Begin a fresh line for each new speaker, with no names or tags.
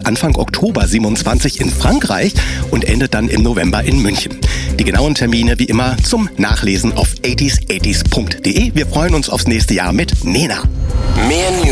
Anfang Oktober 27 in Frankreich und endet dann im November in München. Die genauen Termine wie immer zum Nachlesen auf 80s80s.de. Wir freuen uns aufs nächste Jahr mit Nena.
Mehr